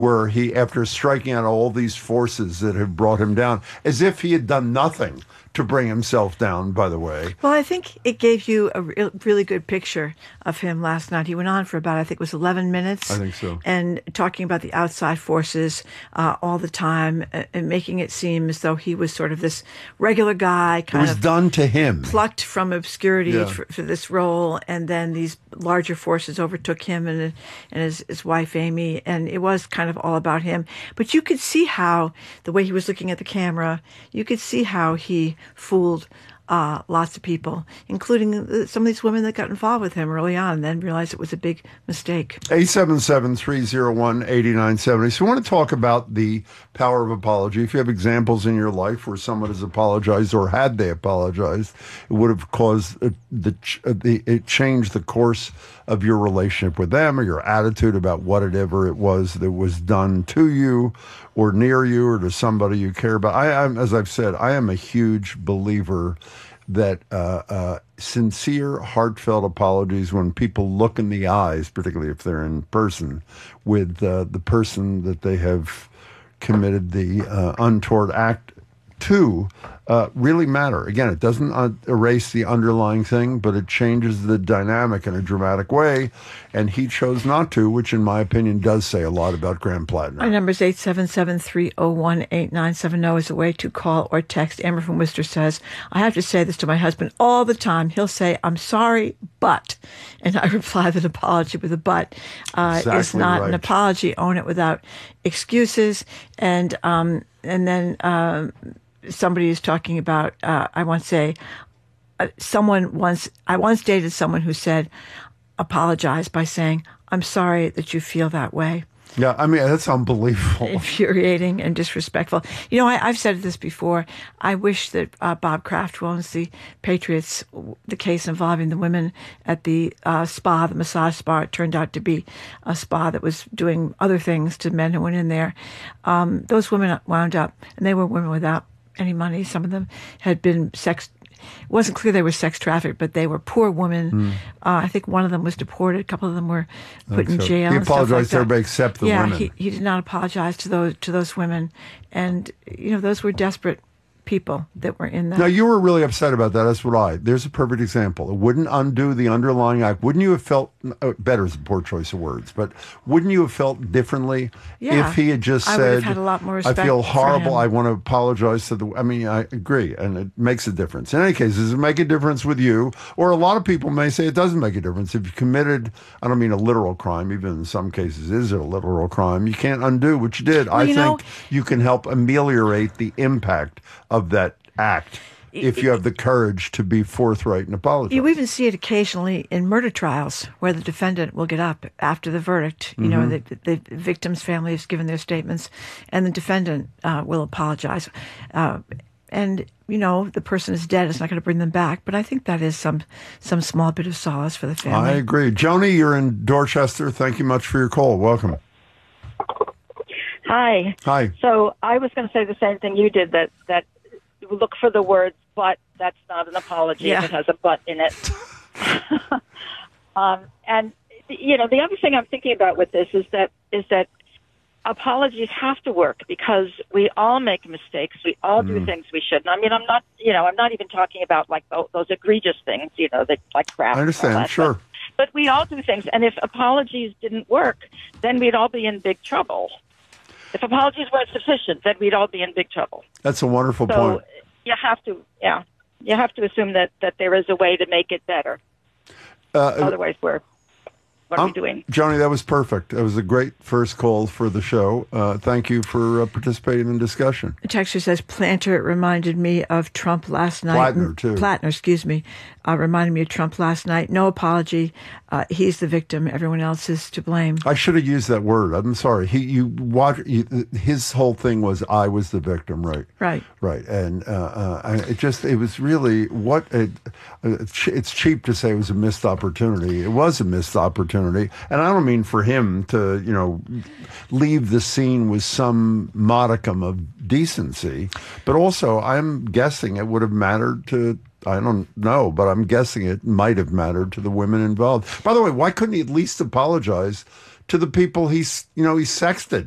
where he, after striking out all these forces that have brought him down, as if he had done nothing to bring himself down, by the way. Well, I think it gave you a really good picture of him last night. He went on for about, I think it was 11 minutes. I think so. And talking about the outside forces all the time and making it seem as though he was sort of this regular guy, It was done to him. plucked from obscurity Yeah. for this role. And then these larger forces overtook him and his wife, Amy. And it was kind of all about him. But you could see how, the way he was looking at the camera, you could see how he fooled lots of people, including some of these women that got involved with him early on and then realized it was a big mistake. 877-301-8970. So we want to talk about the power of apology. If you have examples in your life where someone has apologized, or had they apologized, it would have caused it changed the course of your relationship with them, or your attitude about whatever it was that was done to you or near you or to somebody you care about. I'm, as I've said, I am a huge believer that sincere, heartfelt apologies, when people look in the eyes, particularly if they're in person, with the person that they have committed the untoward act to, really matter. Again, it doesn't erase the underlying thing, but it changes the dynamic in a dramatic way, and he chose not to, which in my opinion does say a lot about Graham Plattner. My number is 877-301-8970 is a way to call or text. Amber from Worcester says, I have to say this to my husband all the time. He'll say, I'm sorry, but, and I reply that apology with a but is not an apology. Own it without excuses. And then somebody is talking about, I once dated someone who said, apologize by saying, I'm sorry that you feel that way. Yeah, I mean, that's unbelievable. Infuriating and disrespectful. You know, I've said this before. I wish that Bob Kraft, who owns the Patriots, the case involving the women at the spa, the massage spa, it turned out to be a spa that was doing other things to men who went in there. Those women wound up, and they were women without any money. Some of them had been it wasn't clear they were sex trafficked, but they were poor women. I think one of them was deported. A couple of them were put in jail. He and stuff apologized like to everybody except the women. Yeah, he did not apologize to those women, and those were desperate people that were in that. Now, you were really upset about that. That's what there's a perfect example. It wouldn't undo the underlying act. Wouldn't you have felt, better is a poor choice of words, but wouldn't you have felt differently if he had just I would said, have had a lot more respect I feel horrible, for him. I want to apologize to I agree, and it makes a difference. In any case, does it make a difference with you? Or a lot of people may say it doesn't make a difference. If you committed, I don't mean a literal crime, even in some cases is it a literal crime, you can't undo what you did. I think you can help ameliorate the impact of that act if you have the courage to be forthright and apologize. You even see it occasionally in murder trials where the defendant will get up after the verdict. You know, the victim's family has given their statements, and the defendant will apologize. And the person is dead. It's not going to bring them back. But I think that is some small bit of solace for the family. I agree. Joni, you're in Dorchester. Thank you much for your call. Welcome. Hi. Hi. So I was going to say the same thing you did, that look for the words, but that's not an apology if it has a but in it. And, the other thing I'm thinking about with this is that apologies have to work, because we all make mistakes. We all do things we shouldn't. I mean, I'm not even talking about like those egregious things, that like crap. I understand, sure. But we all do things. And if apologies didn't work, then we'd all be in big trouble. If apologies weren't sufficient, then we'd all be in big trouble. That's a wonderful point. So you have to assume that there is a way to make it better. Otherwise, what are we doing? Joni, that was perfect. That was a great first call for the show. Thank you for participating in the discussion. The texter says, Planter reminded me of Trump last night. Plattner, too. Plattner, excuse me. Reminded me of Trump last night. No apology. He's the victim. Everyone else is to blame. I should have used that word. I'm sorry. His whole thing was, I was the victim, right? Right. Right. And it was really it's cheap to say it was a missed opportunity. It was a missed opportunity. And I don't mean for him to, leave the scene with some modicum of decency, but also I'm guessing it would have mattered to, I don't know, but I'm guessing it might have mattered to the women involved. By the way, why couldn't he at least apologize to the people he sexted?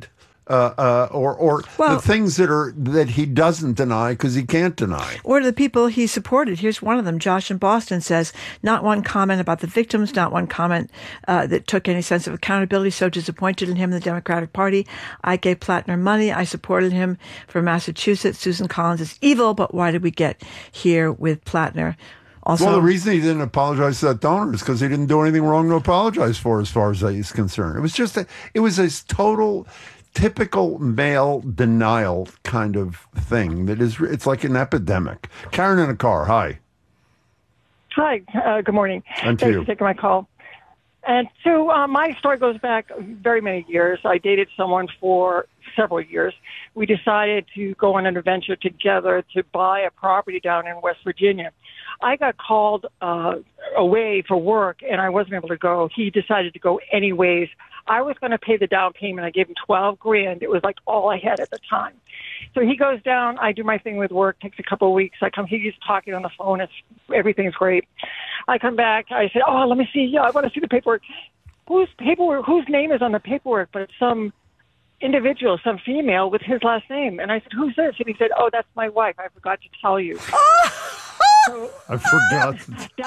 or the things that he doesn't deny because he can't deny. Or the people he supported. Here's one of them. Josh in Boston says, not one comment about the victims, not one comment that took any sense of accountability. So disappointed in him, the Democratic Party. I gave Plattner money. I supported him for Massachusetts. Susan Collins is evil, but why did we get here with Plattner? Also, well, the reason he didn't apologize to that donor is because he didn't do anything wrong to apologize for, as far as he's concerned. It was just it was a total, typical male denial kind of thing. It's like an epidemic. Karen in a car. Hi. Hi. Good morning. And to Thanks you. for taking my call. And so my story goes back very many years. I dated someone for several years. We decided to go on an adventure together to buy a property down in West Virginia. I got called away for work, and I wasn't able to go. He decided to go anyways. I was going to pay the down payment. I gave him $12,000. It was like all I had at the time. So he goes down. I do my thing with work. Takes a couple of weeks. I come. He's talking on the phone. Everything's great. I come back. I say, "Oh, let me see. Yeah, I want to see the paperwork. Whose name is on the paperwork?" But it's some individual, some female with his last name. And I said, "Who's this?" And he said, "Oh, that's my wife. I forgot to tell you." So, I forgot.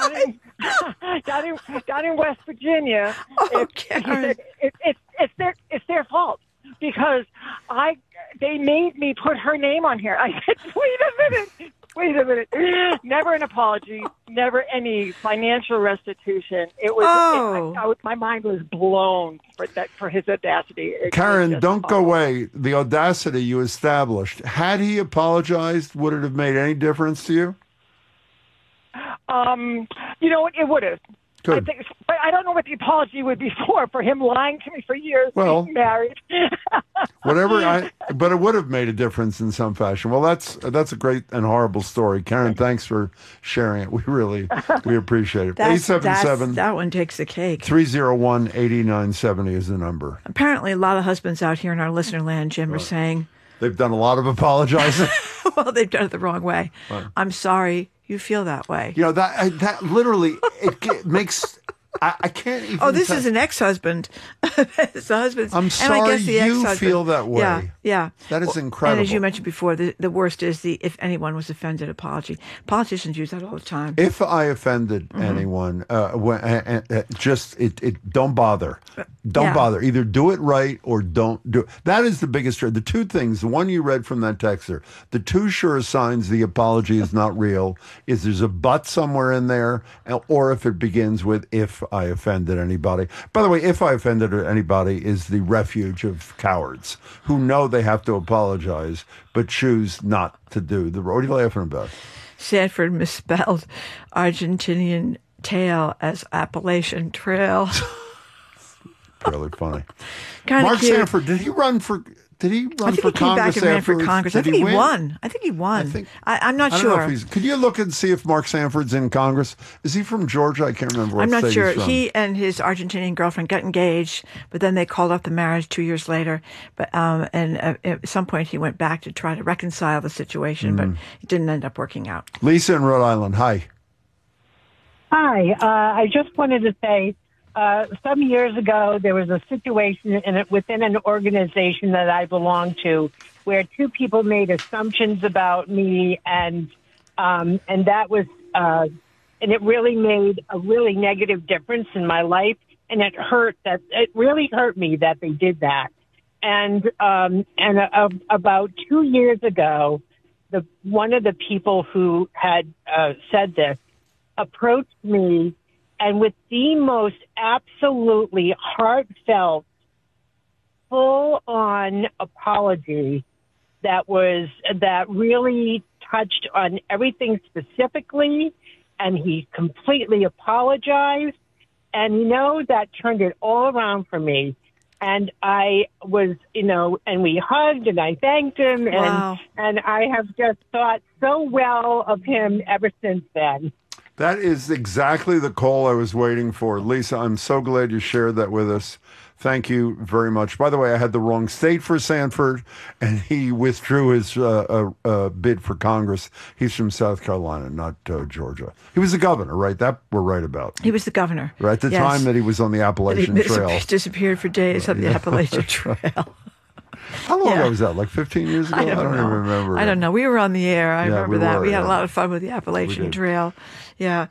down in West Virginia, it's their fault because they made me put her name on here. I said, wait a minute. Never an apology, never any financial restitution. It was my mind was blown for his audacity. Karen, don't go away. The audacity you established. Had he apologized, would it have made any difference to you? You know what? It would have. Good. But I don't know what the apology would be for him lying to me for years, being married. But it would have made a difference in some fashion. Well, that's a great and horrible story. Karen, thanks for sharing it. We appreciate it. 877. That one takes the cake. 301-8970 is the number. Apparently, a lot of husbands out here in our listener land, Jim, are saying... They've done a lot of apologizing. Well, they've done it the wrong way. Right. I'm sorry you feel that way. You know, that literally, it makes... I can't even... Oh, this is an ex-husband. It's a husband. I'm sorry, and I guess the you ex-husband. feel that way. Yeah. That is incredible. And as you mentioned before, the worst is the if anyone was offended apology. Politicians use that all the time. If I offended anyone, don't bother. Don't bother. Either do it right or don't do it. That is the biggest... The two things, the one you read from that texter, the two sure signs the apology is not real is there's a but somewhere in there, or if it begins with if I offended anybody. By the way, if I offended anybody is the refuge of cowards who know they have to apologize but choose not to do the... What are you laughing about? Sanford misspelled Argentinian tail as Appalachian Trail. Really funny. Mark Sanford, did he run for... Did he run for Congress? I think he came back and ran for Congress. I think he won. I'm not sure. Know if could you look and see if Mark Sanford's in Congress? Is he from Georgia? I can't remember what I'm not state sure. He's from. He and his Argentinian girlfriend got engaged, but then they called off the marriage 2 years later. But at some point he went back to try to reconcile the situation, but it didn't end up working out. Lisa in Rhode Island. Hi. Hi. I just wanted to say, some years ago, there was a situation within an organization that I belong to where two people made assumptions about me, and that was and it really made a really negative difference in my life, and it really hurt me that they did that. And about 2 years ago, one of the people who had said this approached me. And with the most absolutely heartfelt, full-on apology that really touched on everything specifically, and he completely apologized. And, that turned it all around for me. And I was, and we hugged and I thanked him. Wow. And I have just thought so well of him ever since then. That is exactly the call I was waiting for. Lisa, I'm so glad you shared that with us. Thank you very much. By the way, I had the wrong state for Sanford, and he withdrew his bid for Congress. He's from South Carolina, not Georgia. He was the governor, right? That we're right about. He was the governor. Right, at the time that he was on the Appalachian Trail. He disappeared for days on the Appalachian Trail. How long Yeah. ago was that? Like 15 years ago? I don't know. even remember. I don't know. We were on the air. I Yeah, remember we that. were, We had yeah. a lot of fun with the We Appalachian did. Trail. Yeah.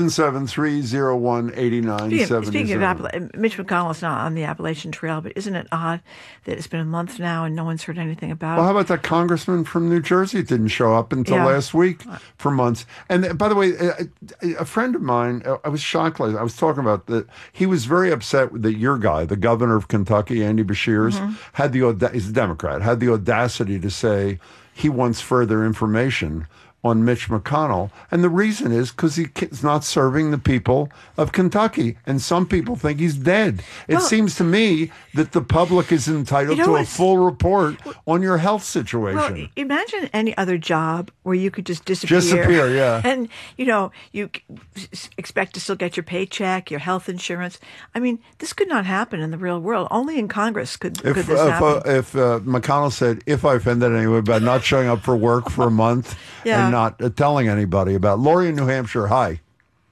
877-301-8970. Speaking of Mitch McConnell's not on the Appalachian Trail, but isn't it odd that it's been a month now and no one's heard anything about Well, it? how about that congressman from New Jersey? It didn't show up until Yeah. last week for months. And by the way, a friend of mine, I was shocked. I was talking about that. He was very upset that your guy, the governor of Kentucky, Andy Beshears, had he's a Democrat, had the audacity to say he wants further information on Mitch McConnell. And the reason is because he's not serving the people of Kentucky. And some people think he's dead. It Well- seems to me that the public is entitled You know to a what's- full report on your health Well, situation. imagine any other job where you could just disappear. Disappear, yeah. And, you expect to still get your paycheck, your health insurance. I mean, this could not happen in the real world. Only in Congress could this happen. If McConnell said, if I offended anyone by not showing up for work for a month Yeah. and not telling anybody about Lori in New Hampshire, hi.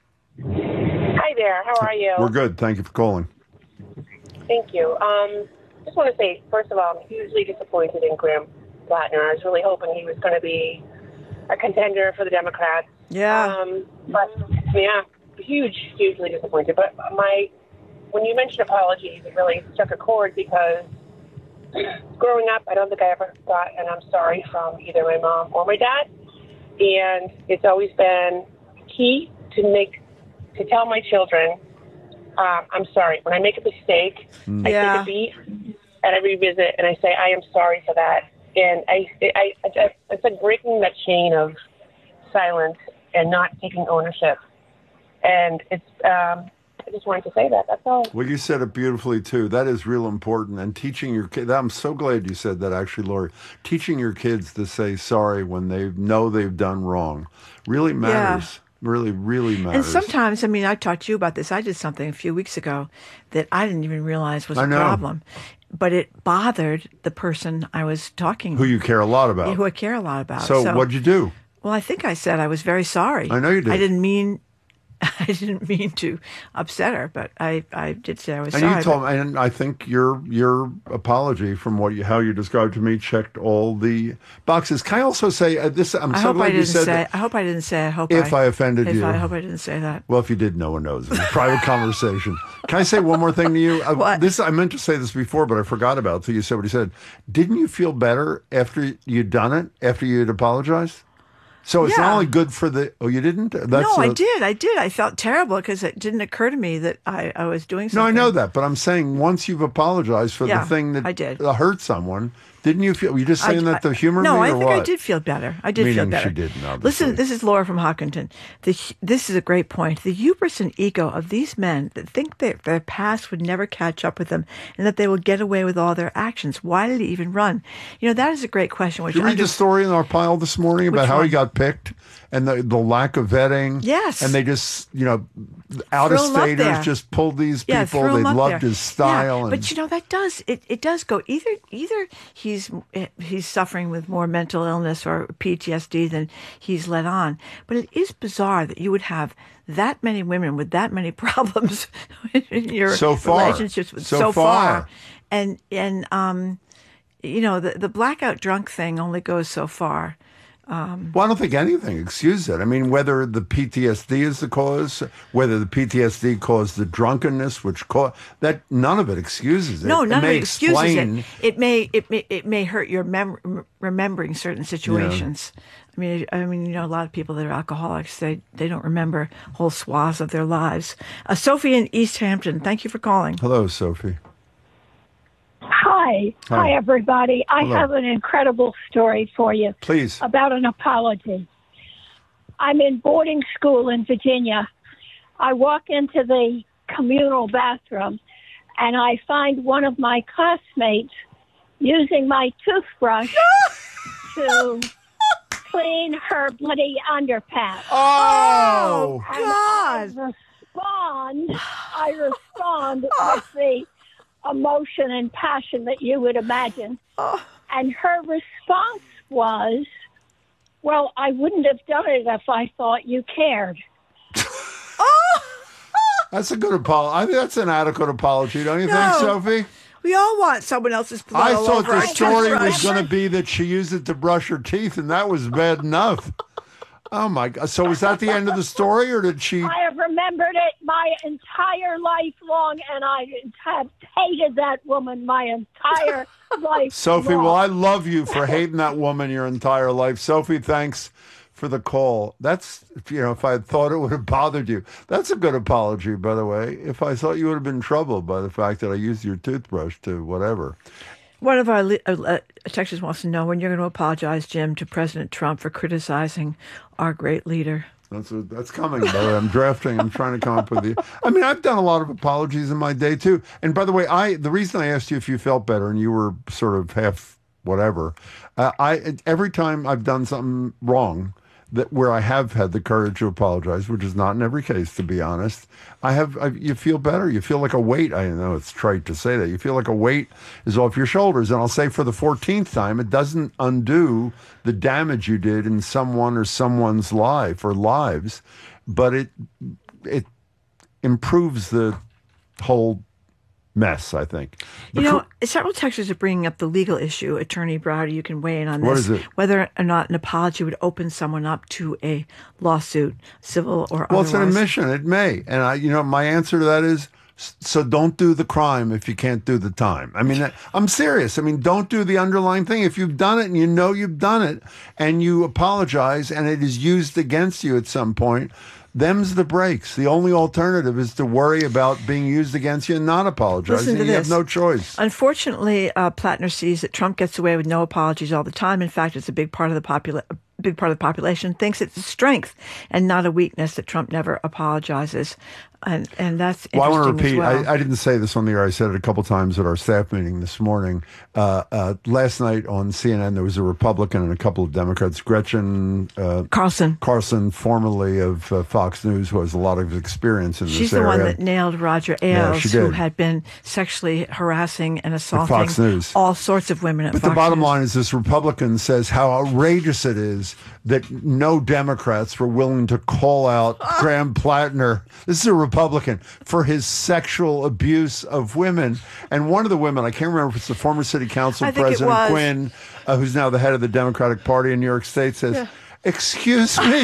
Hi there. How are you? We're good. Thank you for calling. Thank you. Just want to say, first of all, I'm hugely disappointed in Graham Plattner. I was really hoping he was going to be a contender for the Democrats. Yeah. But yeah, hugely disappointed. But when you mentioned apologies, it really struck a chord because growing up, I don't think I ever got an I'm sorry from either my mom or my dad. And it's always been key to tell my children, I'm sorry. When I make a mistake, I Yeah. take a beat and I revisit and I say, I am sorry for that. And it's like breaking that chain of silence and not taking ownership. And I just wanted to say that. That's all. Well, you said it beautifully, too. That is real important. And teaching your kids, I'm so glad you said that, actually, Lori. Teaching your kids to say sorry when they know they've done wrong really matters. Really, really matters. And sometimes, I mean, I talked to you about this. I did something a few weeks ago that I didn't even realize was I a know. problem. But it bothered the person I was talking Who you care a lot about. who I care a lot about. So what'd you do? Well, I think I said I was very sorry. I know you did. I didn't mean to upset her, but I did say I was And sorry. you told me, and I think your apology from how you described to me checked all the boxes. Can I also say this? I'm I so hope glad I you didn't said say. that. I hope I didn't say. I hope If I offended you. I hope I didn't say that. Well, if you did, no one knows. It's a private conversation. Can I say one more thing to you? What? I meant to say this before, but I forgot about it until you said what he said. Didn't you feel better after you'd done it, after you'd apologized? So it's not Yeah. only good for the... Oh, you didn't? No, I did. I felt terrible because it didn't occur to me that I was doing No, something. I know that, but I'm saying once you've apologized for the Yeah, thing that I did. hurt someone, didn't you feel... Were you just saying that to humor no, me I or think what? I did feel better. I did feel Meaning better. she didn't, obviously. Listen, this is Laura from Hopkinton. This is a great point. The hubris and ego of these men that think that their past would never catch up with them and that they will get away with all their actions. Why did he even run? That is a great question. Which Did you read under- the story in our pile this morning about Which how he one? got picked and the lack of vetting? Yes. And they just, out of Threw him up there. staters just pulled these people. threw him They up loved there. his style. Yeah, and but that does it does go either he's suffering with more mental illness or PTSD than he's let on. But it is bizarre that you would have that many women with that many problems in your So far. relationships with So so far. far. And the blackout drunk thing only goes so far. Well, I don't think anything excuses it. I mean, whether the PTSD is the cause, whether the PTSD caused the drunkenness, that none of it excuses it. No, It none of may it excuses explain- it. It may hurt your remembering certain situations. I mean, a lot of people that are alcoholics, they don't remember whole swaths of their lives. Sophie in East Hampton, thank you for calling. Hello, Sophie. Hi. Hi, everybody. I Hello. have an incredible story for you Please. about an apology. I'm in boarding school in Virginia. I walk into the communal bathroom and I find one of my classmates using my toothbrush to clean her bloody underpants. Oh! God! I respond with the emotion and passion that you would imagine. And her response was, well, I wouldn't have done it if I thought you cared. That's a good apology. I think that's an adequate apology, don't you think, No. Sophie? We all want someone else's blood I all thought over the our story was toothbrush. going to be that she used it to brush her teeth, and that was bad enough. Oh, my God. So was that the end of the story, or did she... I have remembered it my entire life long, and I have hated that woman my entire life Sophie, long. well, I love you for hating that woman your entire life. Sophie, thanks for the call. That's, if I had thought it would have bothered you. That's a good apology, by the way. If I thought you would have been troubled by the fact that I used your toothbrush to whatever. One of our texters wants to know when you're going to apologize, Jim, to President Trump for criticizing our great leader. That's coming, by the way. I'm trying to come up with the... I mean, I've done a lot of apologies in my day, too. And by the way, the reason I asked you if you felt better and you were sort of half whatever, every time I've done something wrong, where I have had the courage to apologize, which is not in every case, to be honest, you feel better. You feel like a weight. I know it's trite to say that. You feel like a weight is off your shoulders. And I'll say for the 14th time, it doesn't undo the damage you did in someone or someone's life or lives, but it improves the whole mess, I think. Several texters are bringing up the legal issue. Attorney Browder, you can weigh in on this. What is it? Whether or not an apology would open someone up to a lawsuit, civil or otherwise. Well, it's an admission. It may. And my answer to that is, so don't do the crime if you can't do the time. I mean, I'm serious. I mean, don't do the underlying thing. If you've done it and you know you've done it and you apologize and it is used against you at some point, them's the breaks. The only alternative is to worry about being used against you and not apologizing. You have no choice. Unfortunately, Plattner sees that Trump gets away with no apologies all the time. In fact, it's a big part of the population thinks it's a strength and not a weakness that Trump never apologizes. And that's interesting. Well, I want to repeat, as well. I didn't say this on the air. I said it a couple times at our staff meeting this morning. Last night on CNN, there was a Republican and a couple of Democrats. Gretchen Carlson, formerly of Fox News, who has a lot of experience in She's this area. She's the one that nailed Roger Ailes, who had been sexually harassing and assaulting all sorts of women at Fox News. But the bottom line is this Republican says how outrageous it is that no Democrats were willing to call out Graham Plattner. This is a Republican for his sexual abuse of women. And one of the women, I can't remember if it's the former city council president Quinn, who's now the head of the Democratic Party in New York State, says, excuse me,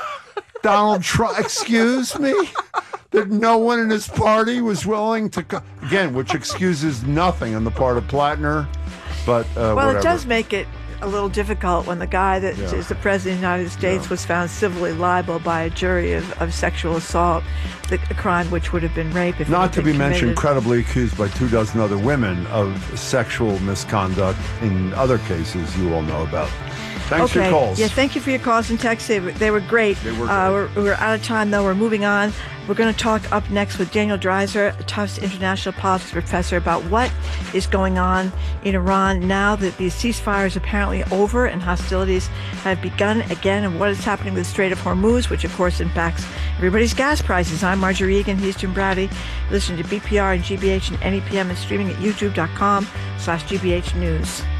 Donald Trump, excuse me, that no one in his party was willing to, again, which excuses nothing on the part of Plattner, but whatever. It does make it a little difficult when the guy that is the president of the United States was found civilly liable by a jury of sexual assault, a crime which would have been rape. If not to be committed. mentioned, credibly accused by 24 other women of sexual misconduct in other cases you all know about. Thanks for your calls. Yeah, thank you for your calls and texts. They were great. We're out of time, though. We're moving on. We're going to talk up next with Daniel Dreiser, a Tufts international politics professor, about what is going on in Iran now that the ceasefire is apparently over and hostilities have begun again, and what is happening with the Strait of Hormuz, which, of course, impacts everybody's gas prices. I'm Marjorie Egan, he's Jim Brady. Listen to BPR and GBH and NEPM and streaming at youtube.com/GBH News.